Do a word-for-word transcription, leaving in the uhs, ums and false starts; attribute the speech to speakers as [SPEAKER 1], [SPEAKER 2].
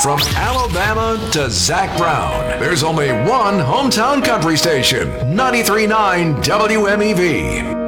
[SPEAKER 1] From Alabama to Zach Brown, there's only one hometown country station, ninety-three point nine W M E V.